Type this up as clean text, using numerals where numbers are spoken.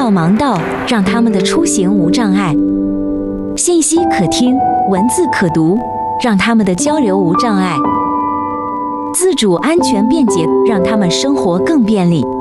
道盲道，让他们的出行无障碍；信息可听，文字可读，让他们的交流无障碍；自主、安全、便捷，让他们生活更便利。